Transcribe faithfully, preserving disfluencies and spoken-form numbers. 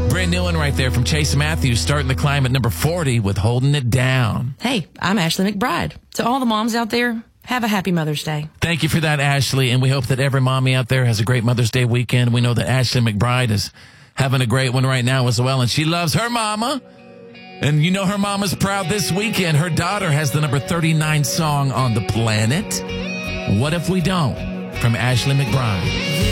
Brand new one right there from Chase Matthews, starting the climb at number forty with Holding It Down. Hey, I'm Ashley McBride. To all the moms out there, have a happy Mother's Day. Thank you for that, Ashley, and we hope that every mommy out there has a great Mother's Day weekend. We know that Ashley McBride is having a great one right now as well, and she loves her mama. And you know her mama's proud this weekend. Her daughter has the number thirty-nine song on the planet. What If We Don't? From Ashley McBride.